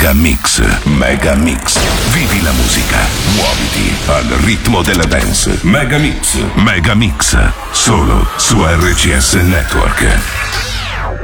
Mega Mix. Mega Mix. Vivi la musica. Muoviti al ritmo della dance. Mega Mix. Mega Mix. Solo su RCS Network.